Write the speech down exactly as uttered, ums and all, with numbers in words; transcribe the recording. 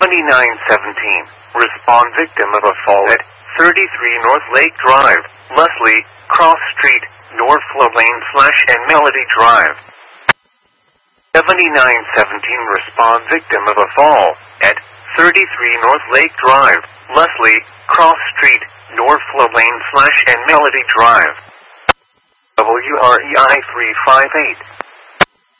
twenty-nine seventeen. Respond victim of a fall at thirty-three North Lake Drive, Leslie, Cross Street, Northflow Lane slash and Melody Drive. seventy-nine seventeen. Respond victim of a fall at thirty-three North Lake Drive, Leslie, Cross Street, Northflow Lane slash and Melody Drive. W R E I three five eight.